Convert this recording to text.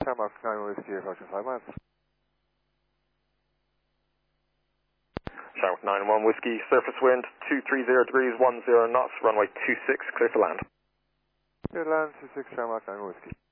Tarmac 9 Whiskey, approaching 5 miles. Tarmac 9-1 Whiskey, surface wind 230 degrees, 10 knots, runway 26, clear to land. Clear to land, 26 Tarmac 9 Whiskey.